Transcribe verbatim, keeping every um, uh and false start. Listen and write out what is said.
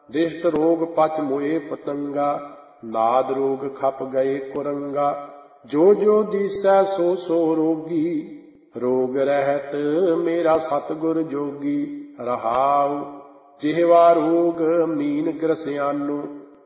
ਦਿਸ਼ਟ ਰੋਗ ਪਚ ਮੋਏ ਪਤੰਗਾ, ਨਾਦ ਰੋਗ ਖਪ ਗਏ ਕੁਰੰਗਾ। ਜੋ ਜੋ ਦੀਸੈ ਸੋ ਸੋ ਰੋਗੀ, ਰੋਗ ਰਹਿਤ ਮੇਰਾ ਸਤਿਗੁਰ ਜੋਗੀ। ਰਹਾਉ। ਜਿਹਵਾ ਰੋਗ ਮੀਨ ਗ੍ਰਸਿਆਨੋ,